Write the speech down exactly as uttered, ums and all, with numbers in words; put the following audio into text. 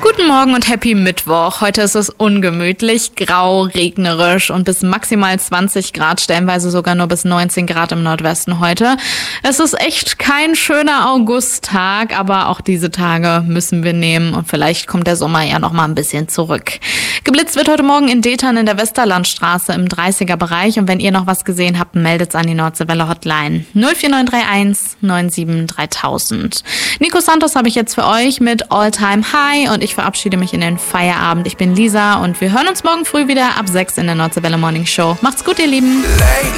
Guten Morgen und Happy Mittwoch. Heute ist es ungemütlich, grau, regnerisch und bis maximal zwanzig Grad, stellenweise sogar nur bis neunzehn Grad im Nordwesten heute. Es ist echt kein schöner Augusttag, aber auch diese Tage müssen wir nehmen und vielleicht kommt der Sommer ja noch mal ein bisschen zurück. Geblitzt wird heute Morgen in Detern in der Westerlandstraße im dreißiger Bereich und wenn ihr noch was gesehen habt, meldet's an die Nordseewelle Hotline null vier neun drei eins neun sieben dreitausend. Nico Santos habe ich jetzt für euch mit All Time High und ich verabschiede mich in den Feierabend. Ich bin Lisa und wir hören uns morgen früh wieder ab sechs in der Nordseewelle Morning Show. Macht's gut, ihr Lieben.